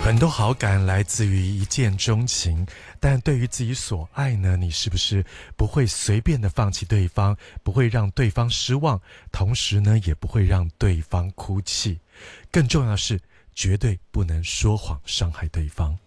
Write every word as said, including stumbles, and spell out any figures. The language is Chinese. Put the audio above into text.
很多好感来自于一见钟情，但对于自己所爱呢，你是不是不会随便的放弃对方，不会让对方失望，同时呢，也不会让对方哭泣。更重要的是，绝对不能说谎伤害对方。